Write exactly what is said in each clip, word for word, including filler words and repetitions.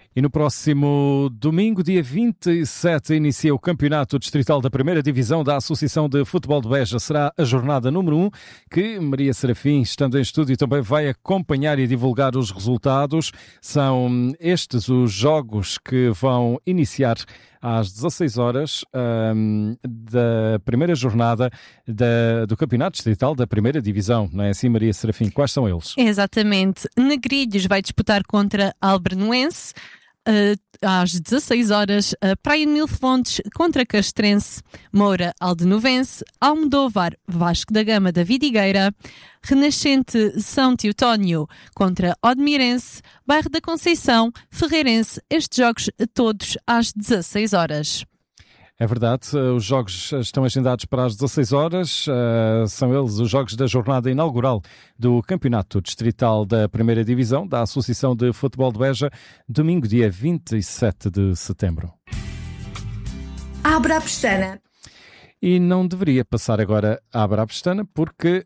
E no próximo domingo, dia vinte e sete, inicia o Campeonato Distrital da Primeira Divisão da Associação de Futebol de Beja. Será a jornada número um, que Maria Serafim, estando em estúdio, também vai acompanhar e divulgar os resultados. São estes os jogos que vão iniciar às dezasseis horas um, da primeira jornada da, do Campeonato Distrital da Primeira Divisão. Não é assim, Maria Serafim? Quais são eles? Exatamente. Negrilhos vai disputar contra Albernoense. Uh, às dezasseis horas, uh, Praia de Mil Fontes contra Castrense, Moura Aldenovense, Almodóvar Vasco da Gama da Vidigueira, Renascente São Teotónio contra Odmirense, Bairro da Conceição, Ferreirense, estes jogos todos às dezasseis horas. É verdade, os jogos estão agendados para as dezasseis horas, uh, são eles os jogos da jornada inaugural do Campeonato Distrital da Primeira Divisão da Associação de Futebol de Beja, domingo, dia vinte e sete de setembro. Abra a pestana. E não deveria passar agora a abra a pestana porque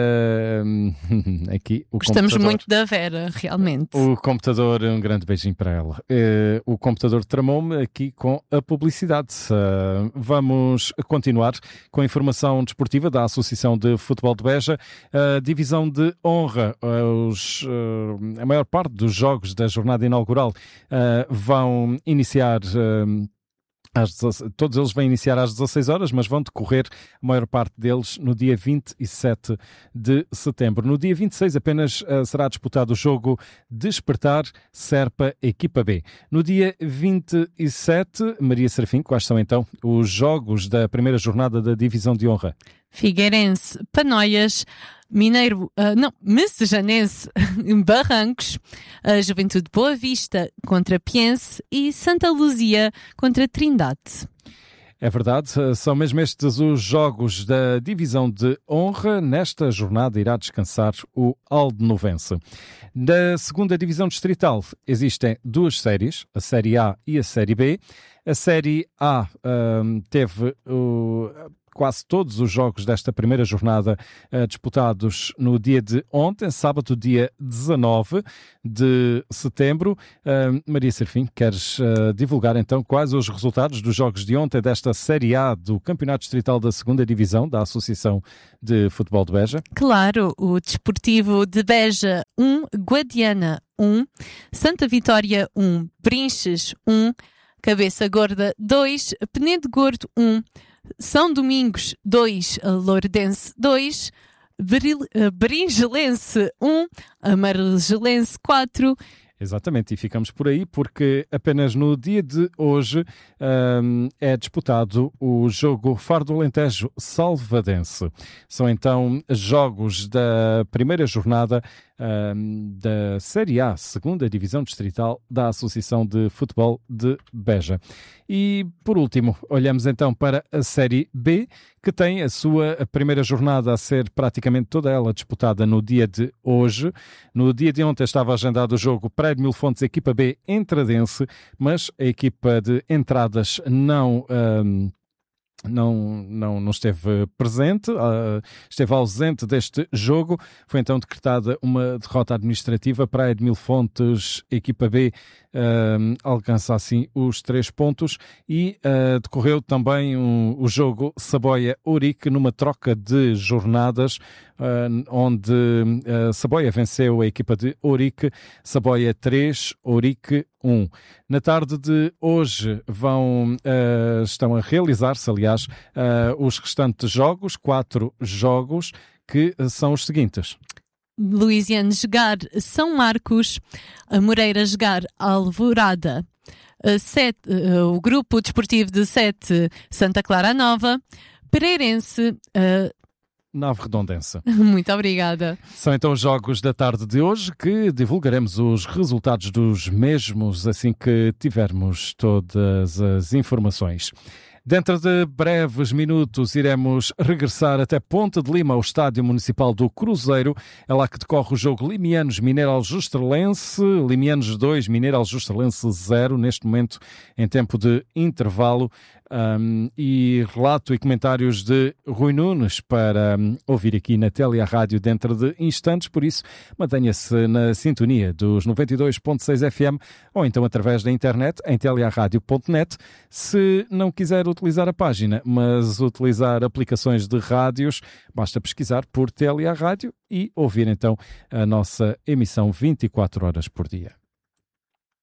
uh, aqui o Gostamos computador... muito da Vera, realmente. O computador, um grande beijinho para ela. Uh, o computador tramou-me aqui com a publicidade. Uh, vamos continuar com a informação desportiva da Associação de Futebol de Beja. A uh, divisão de honra, uh, os, uh, a maior parte dos jogos da jornada inaugural uh, vão iniciar... Uh, Às dezasseis, todos eles vão iniciar às dezasseis horas, mas vão decorrer a maior parte deles no dia vinte e sete de setembro. No dia vinte e seis apenas uh, será disputado o jogo Despertar Serpa Equipa B. No dia vinte e sete, Maria Serafim, quais são então os jogos da primeira jornada da Divisão de Honra? Figueirense, Panóias, Mineiro, uh, não, Messejanense, Barrancos, a Juventude Boa Vista contra Piense e Santa Luzia contra Trindade. É verdade, são mesmo estes os jogos da Divisão de Honra. Nesta jornada irá descansar o Aldenovense. Da segunda Divisão Distrital existem duas séries, a Série A e a Série B. A Série A um, teve o... quase todos os jogos desta primeira jornada uh, disputados no dia de ontem, sábado, dia dezanove de setembro. Uh, Maria Serafim, queres uh, divulgar então quais os resultados dos jogos de ontem desta Série A do Campeonato Distrital da segunda Divisão da Associação de Futebol de Beja? Claro, o Desportivo de Beja um, Guadiana um, Santa Vitória um, Brinches um, Cabeça Gorda dois, Penedo Gordo um, São Domingos dois, Lourdense dois, Beringelense um, Amarelense quatro. Exatamente, e ficamos por aí porque apenas no dia de hoje um, é disputado o jogo Faro do Alentejo Salvadense. São então jogos da primeira jornada um, da Série A, segunda Divisão Distrital da Associação de Futebol de Beja. E por último, olhamos então para a Série B, que tem a sua primeira jornada a ser praticamente toda ela disputada no dia de hoje. No dia de ontem estava agendado o jogo Praia de Mil Fontes, equipa B, Entradense, mas a equipa de Entradas não... Um, Não, não, não esteve presente, uh, esteve ausente deste jogo. Foi então decretada uma derrota administrativa. Praia de Mil Fontes, equipa B, uh, alcança assim os três pontos e uh, decorreu também um, o jogo Saboia-Ourique numa troca de jornadas, uh, onde uh, Saboia venceu a equipa de Ourique, Saboia três, Ourique um. Na tarde de hoje vão, uh, estão a realizar-se, aliás, uh, os restantes jogos, quatro jogos, que são os seguintes. Luisiano jogar São Marcos, Moreira jogar Alvorada, uh, sete, uh, o Grupo Desportivo de Sete, Santa Clara Nova, Pereirense... Uh, Nave Redondense. Muito obrigada. São então os jogos da tarde de hoje que divulgaremos os resultados dos mesmos assim que tivermos todas as informações. Dentro de breves minutos iremos regressar até Ponte de Lima, ao Estádio Municipal do Cruzeiro. É lá que decorre o jogo Limianos Mineiro Aljustralense. Limianos dois, Mineiro Aljustralense zero, neste momento em tempo de intervalo. um, e relato e comentários de Rui Nunes para um, ouvir aqui na Tele Rádio dentro de instantes, por isso mantenha-se na sintonia dos noventa e dois ponto seis F M ou então através da internet em telearadio ponto net. Se não quiser utilizar a página, mas utilizar aplicações de rádios, basta pesquisar por Tele Rádio e ouvir então a nossa emissão vinte e quatro horas por dia.